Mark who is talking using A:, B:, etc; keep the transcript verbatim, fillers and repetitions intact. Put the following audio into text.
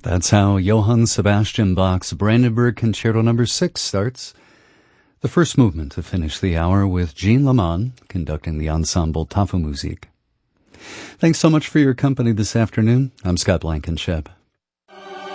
A: That's how Johann Sebastian Bach's Brandenburg Concerto Number six starts. The first movement to finish the hour with Jean Laman conducting the ensemble Tafelmusik. Thanks so much for your company this afternoon. I'm Scott Blankenship.